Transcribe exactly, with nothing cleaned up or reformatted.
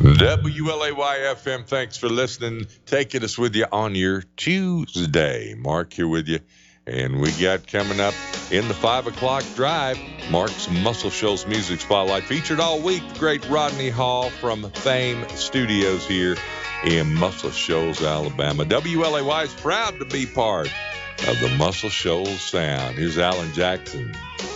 W L A Y F M, thanks for listening, taking us with you on your Tuesday. Mark here with you. And we got coming up in the five o'clock drive, Mark's Muscle Shoals Music Spotlight, featured all week, the great Rodney Hall from Fame Studios here in Muscle Shoals, Alabama. W L A Y is proud to be part of the Muscle Shoals sound. Here's Alan Jackson.